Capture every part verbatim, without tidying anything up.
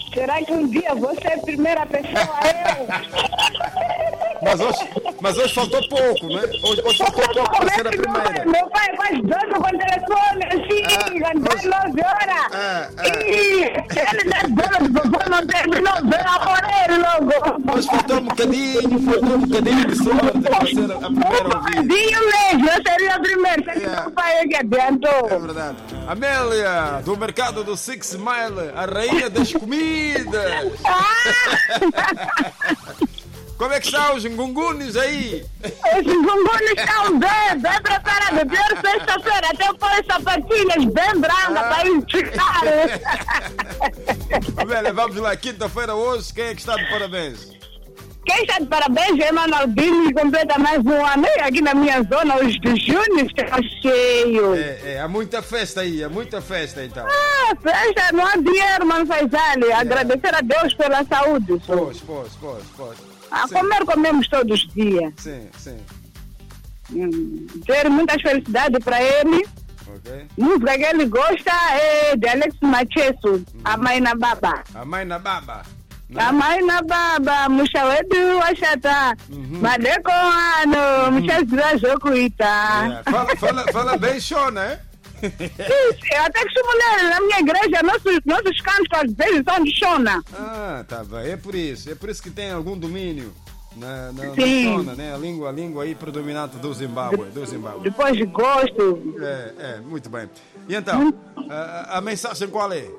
Será que um dia vou ser a primeira pessoa eu? Mas hoje, mas hoje faltou pouco, né? Hoje, hoje faltou pouco para ser a primeira. Meu pai faz doce com o telefone, assim, Ah, às hoje- nove horas. Ah, ah. E ele dá dono do vovô, não terminou, vem a ele logo. Mas faltou um bocadinho, faltou um bocadinho de sorte para ser a primeira a ouvir. Tadinho mesmo, eu seria a primeira, sei que Yeah. meu pai é que adiantou. É verdade. Amélia, do mercado do Six Mile, a rainha das comidas. Como é que estão os gungunes aí? Esses gungunes estão bem, bem preparados. Pior sexta-feira, até põe sapatilhas bem brancas para ir ficar. Amélia, vamos lá, quinta-feira hoje, quem é que está de parabéns? Quem está de parabéns é Manaldinho, que completa mais um ano. E aqui na minha zona, os de junho estão cheios. É, é, há muita festa aí, há muita festa então. Ah, festa, não há dinheiro, mano, faz ali. Agradecer a Deus pela saúde. só. Pois, pois, pois, pois. A Sim. comer, comemos todos os dias. Sim, sim. Hum, ter muitas felicidades para ele. Ok. Música que ele gosta é de Alex Macheso, a mãe na baba. A mãe na baba. Não? A mãe na baba, mushawedu washata, madeko ano, mushazira jokuita. É, fala, fala, fala bem, Shona, é? Isso, eu até costumo ler na minha igreja, nossos, nossos cantos às vezes são de Shona. Ah, tá bem. É por isso. É por isso que tem algum domínio na, na, na Sim. Shona, né? A língua, a língua aí predominante do Zimbábue. Do Zimbábue. Depois de gosto. É, é, muito bem. E então, a, a mensagem qual é?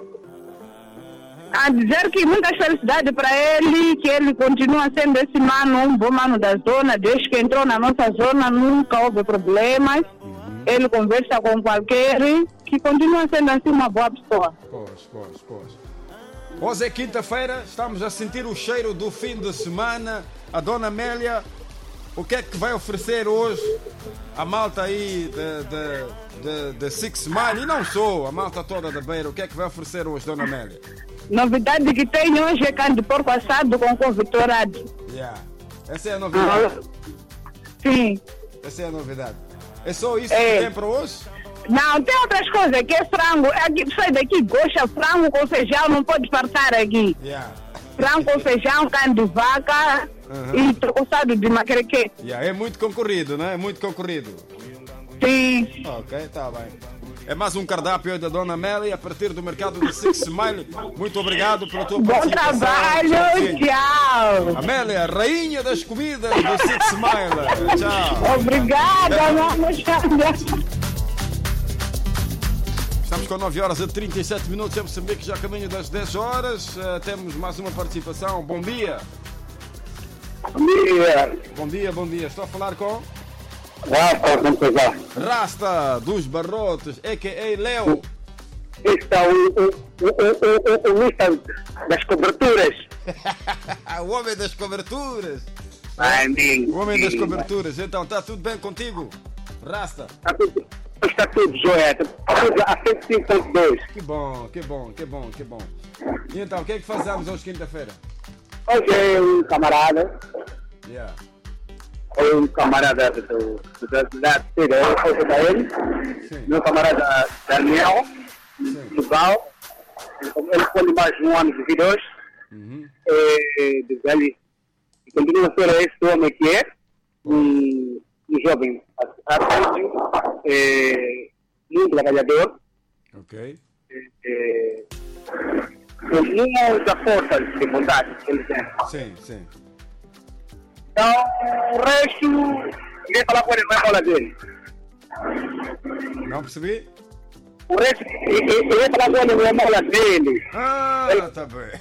A dizer que muitas felicidades para ele, que ele continua sendo esse mano, um bom mano da zona, desde que entrou na nossa zona nunca houve problemas. Uhum. Ele conversa com qualquer, que continua sendo assim uma boa pessoa. Pois, pois, pois. Hoje é quinta-feira, estamos a sentir o cheiro do fim de semana. A dona Amélia, o que é que vai oferecer hoje a malta aí de, de, de, de Six Mile? E não sou, a malta toda da Beira, o que é que vai oferecer hoje, dona Amélia? Novidade que tem hoje é carne de porco assado com couve dourado. Yeah. Essa é a novidade. Sim. Essa é a novidade. É só isso É. que tem para hoje? Não, tem outras coisas, que é frango. Aqui, sai daqui, gosta frango com feijão, não pode faltar aqui. Yeah. Frango com feijão, carne de vaca Uhum. e troçado de macreque. Yeah. É muito concorrido, não é? É muito concorrido. Sim. Ok, está bem. É mais um cardápio aí da dona Amélia a partir do mercado de Six Mile. Muito obrigado pela tua Bom participação. trabalho, Tchauzinho. tchau. Amélia, rainha das comidas do Six Mile. Tchau. Obrigada, mano. Estamos com nove horas e trinta e sete minutos em Moçambique, já a caminho das dez horas. Uh, temos mais uma participação. Bom dia. Bom dia. Bom dia, bom dia. Estou a falar com Rasta, como você está? Rasta dos Barrotes, a k a. Leo. Este é o, o, o, o, o, o lista das coberturas. O homem das coberturas. Ai, amigo. O homem das coberturas. Então, está tudo bem contigo? Rasta. Está tudo, está tudo jóia. Está tudo a cento e cinco ponto dois. Que bom, que bom, que bom, que bom. E então, o que é que fazemos hoje quinta-feira? Hoje é um camarada, Yeah. ou um camarada do, do, da da terceira, hoje da ele, Sim. meu camarada Daniel, Sim. Duval, ele foi mais um ano de vida hoje, Uhum. é, de velho, e continua a ser esse homem que é, um, um jovem atlético, é, muito trabalhador, Ok. é, com muita força de vontade que ele tem. Sim, sim. Então, o resto, ninguém falar com ele, vai falar dele. Não percebi? O resto, ninguém falar com ele, não vai falar dele. Ah, tá bem.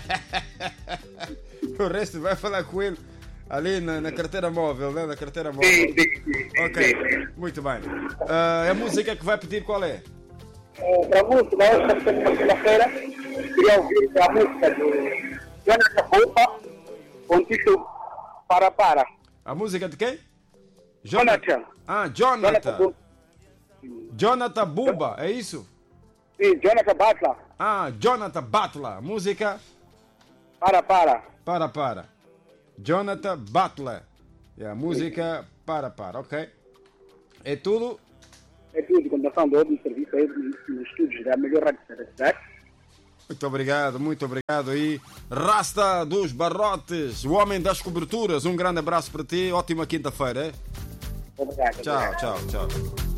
O resto vai falar com ele ali na, na carteira móvel, né? Na carteira móvel. Sim, sim, sim. Ok, muito bem. Ah, a música que vai pedir qual é? Para a música, hoje estamos na segunda-feira, queria ouvir a música do Jonathan Buba, com o título Para Para. A música de quem? Jonathan. Ah, Jonathan Jonathan. Buba. Jonathan Buba, é isso? Sim, Jonathan Butler. Ah, Jonathan Butler. Música Para Para. Para Para. Jonathan Butler. É a música Para Para, ok? É tudo? É tudo, continuação do outro serviço aí nos estúdios da melhor rádio da cidade. Muito obrigado, muito obrigado. E Rasta dos Barrotes, o homem das coberturas, um grande abraço para ti. Ótima quinta-feira. Obrigado. Tchau, obrigado. tchau, tchau.